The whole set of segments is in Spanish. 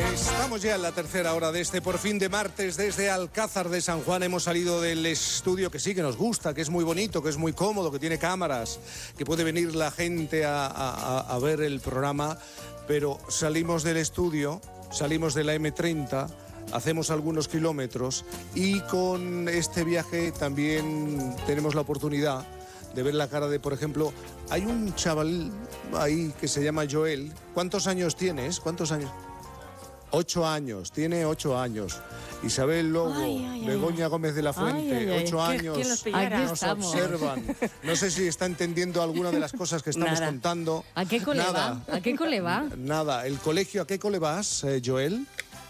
Estamos ya en la tercera hora de este por fin de martes desde Alcázar de San Juan. Hemos salido del estudio que sí que nos gusta, que es muy bonito, que es muy cómodo, que tiene cámaras, que puede venir la gente a ver el programa, pero salimos del estudio, salimos de la M30, hacemos algunos kilómetros y con este viaje también tenemos la oportunidad de ver la cara de, por ejemplo, hay un chaval ahí que se llama Joel. ¿Cuántos años tienes? ¿Cuántos años? 8 años, tiene 8 años. Isabel Lobo, Begoña Gómez de la Fuente, 8 años, nos observan. No sé si está entendiendo alguna de las cosas que estamos contando. ¿A qué cole va? ¿A qué cole va? Nada, el colegio, ¿a qué cole vas, Joel?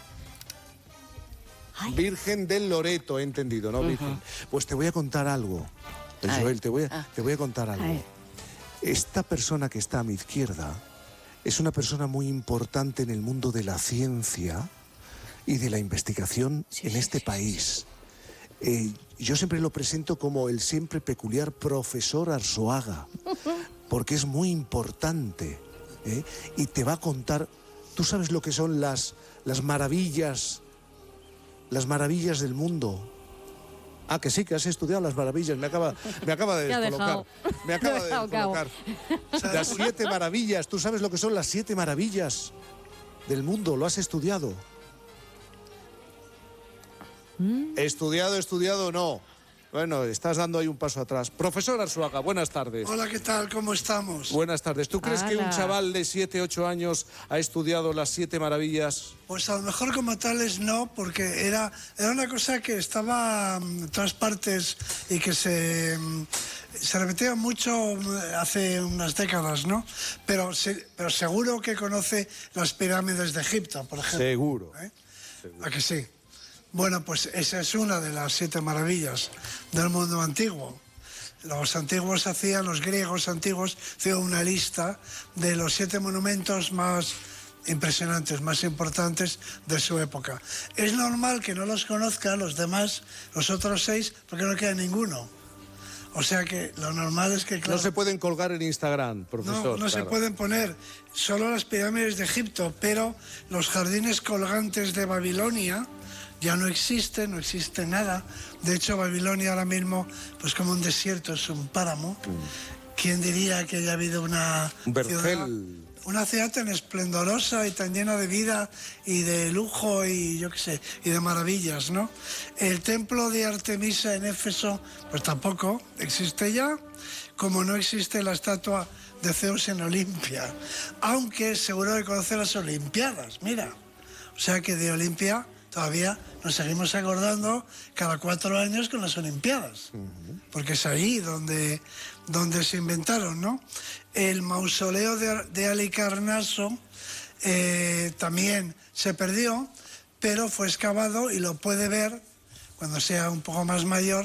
Virgen del Loreto, he entendido, ¿no? Virgen. Pues te voy a contar algo, Joel, te voy a contar algo. Esta persona que está a mi izquierda es una persona muy importante en el mundo de la ciencia y de la investigación en este país. Yo siempre lo presento como el siempre peculiar profesor Arzuaga, porque es muy importante, y te va a contar, ¿tú sabes lo que son las maravillas del mundo? Ah, que sí, que has estudiado las maravillas. Me acaba de descolocar. Me acaba de descolocar. Las 7 maravillas. ¿Tú sabes lo que son las 7 maravillas del mundo? ¿Lo has estudiado? ¿Estudiado no? Bueno, estás dando ahí un paso atrás. Profesor Arzuaga, buenas tardes. Hola, ¿qué tal? ¿Cómo estamos? Buenas tardes. ¿Tú crees que un chaval de 7, 8 años ha estudiado las 7 maravillas? Pues a lo mejor como tales no, porque era una cosa que estaba en todas partes y que se repetía mucho hace unas décadas, ¿no? Pero seguro que conoce las pirámides de Egipto, por ejemplo. Seguro. Seguro. ¿A que sí? Bueno, pues esa es una de las 7 maravillas del mundo antiguo. Los griegos antiguos hacían una lista de los 7 monumentos más impresionantes, más importantes de su época. Es normal que no los conozcan los demás, los otros 6, porque no queda ninguno. O sea que lo normal es que... Claro, no se pueden colgar en Instagram, profesor. No se pueden poner solo las pirámides de Egipto, pero los jardines colgantes de Babilonia ya no existe nada. De hecho, Babilonia ahora mismo, pues como un desierto, es un páramo. ¿Quién diría que haya habido una ciudad tan esplendorosa y tan llena de vida y de lujo y yo qué sé, y de maravillas, ¿no? El templo de Artemisa en Éfeso, pues tampoco existe ya, como no existe la estatua de Zeus en Olimpia. Aunque seguro que conoce las Olimpiadas, mira. O sea que de Olimpia todavía nos seguimos acordando cada 4 años con las Olimpiadas, porque es ahí donde se inventaron, ¿no? El mausoleo de Halicarnaso también se perdió, pero fue excavado y lo puede ver cuando sea un poco más mayor